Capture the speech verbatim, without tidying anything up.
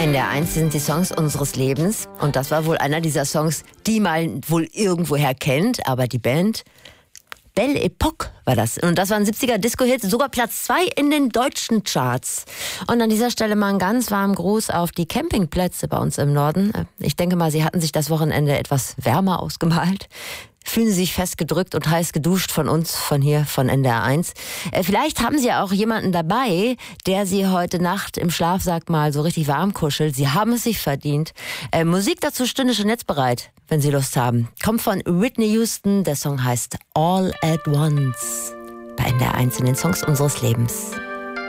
N D R eins sind die Songs unseres Lebens. Und das war wohl einer dieser Songs, die man wohl irgendwoher kennt. Aber die Band Belle Epoque war das. Und das war ein siebziger Disco-Hit, sogar Platz zwei in den deutschen Charts. Und an dieser Stelle mal einen ganz warmen Gruß auf die Campingplätze bei uns im Norden. Ich denke mal, Sie hatten sich das Wochenende etwas wärmer ausgemalt. Fühlen Sie sich festgedrückt und heiß geduscht von uns, von hier, von N D R eins. Äh, vielleicht haben Sie ja auch jemanden dabei, der Sie heute Nacht im Schlafsack mal so richtig warm kuschelt. Sie haben es sich verdient. Äh, Musik dazu stünde schon jetzt bereit, wenn Sie Lust haben. Kommt von Whitney Houston, der Song heißt All at Once. Bei N D R eins in den Songs unseres Lebens.